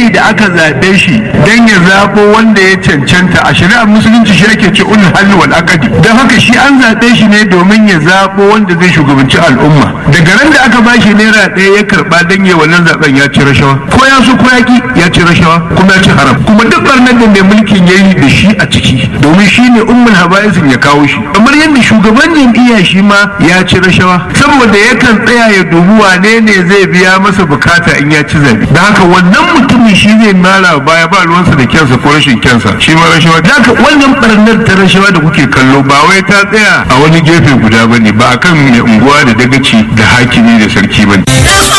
wakili da aka zaɓe shi don ya zaɓo wanda ya cancanta a shari'ar musulunci shi ake ce ulul halli wal aqdi. Don haka shi an zaɓe shi ne domin ya zaɓo wanda zai shugabanci al'umma. Daga ran da aka bashi naira ɗaya ya karɓa don ya wannan zaɓen ya ci rashawa, ko ya so ko ya ki ya ci rashawa kuma ya ci haram. Kuma duk barnar da mai mulkin ya yi da shi a ciki, domin shi ne ummul haba'isin ya kawo shi. Kamar yadda shugaban jam'iyya shi ma ya ci rashawa, saboda yakan tsaya ya dubi wane ne zai biya masa bukata in ya ci zabe. Da haka wannan mutumin shi zai mara baya ba ruwansa da kyansa ko rashin kyansa, shi ma rashawa. Da haka wannan barnar ta rashawa da kuke kallo ba wai ta tsaya a wani gefe guda bane, ba akan mai unguwa da dagaci da hakimi da sarki bane.